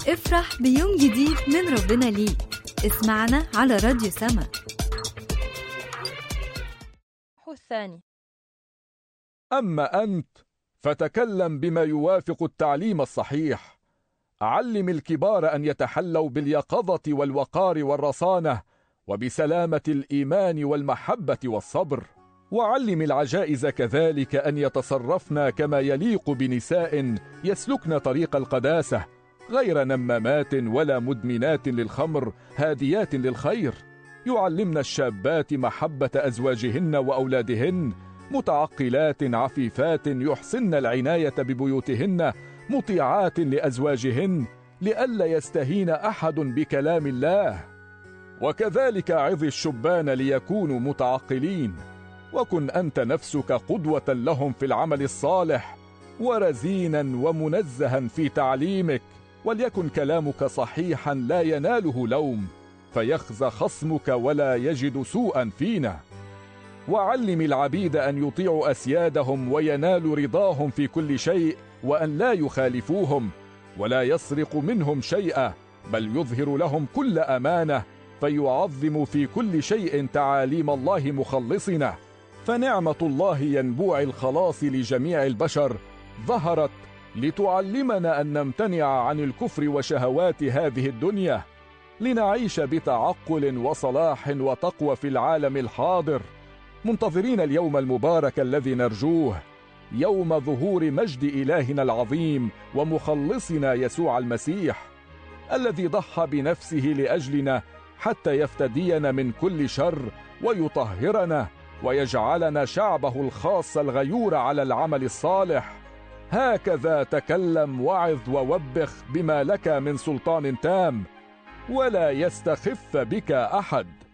افرح بيوم جديد من ربنا ليك. اسمعنا على راديو سما. الثاني: أما أنت فتكلم بما يوافق التعليم الصحيح. علم الكبار أن يتحلوا باليقظة والوقار والرصانة وبسلامة الإيمان والمحبة والصبر، وعلم العجائز كذلك أن يتصرفن كما يليق بنساء يسلكن طريق القداسة، غير نمامات ولا مدمنات للخمر، هاديات للخير. يعلمن الشابات محبة أزواجهن وأولادهن، متعقلات عفيفات يحسن العناية ببيوتهن، مطيعات لأزواجهن، لئلا يستهين أحد بكلام الله. وكذلك عظ الشبان ليكونوا متعقلين، وكن أنت نفسك قدوة لهم في العمل الصالح، ورزينا ومنزها في تعليمك، وليكن كلامك صحيحا لا يناله لوم، فيخزى خصمك ولا يجد سوءا فينا. وعلم العبيد أن يطيعوا أسيادهم وينالوا رضاهم في كل شيء، وأن لا يخالفوهم ولا يسرق منهم شيئا، بل يظهر لهم كل أمانة، فيعظم في كل شيء تعاليم الله مخلصنا. فنعمة الله ينبوع الخلاص لجميع البشر ظهرت لتعلمنا أن نمتنع عن الكفر وشهوات هذه الدنيا، لنعيش بتعقل وصلاح وتقوى في العالم الحاضر، منتظرين اليوم المبارك الذي نرجوه، يوم ظهور مجد إلهنا العظيم ومخلصنا يسوع المسيح، الذي ضحى بنفسه لأجلنا حتى يفتدينا من كل شر ويطهرنا ويجعلنا شعبه الخاص الغيور على العمل الصالح. هكذا تكلم وعظ ووبخ بما لك من سلطان تام، ولا يستخف بك أحد.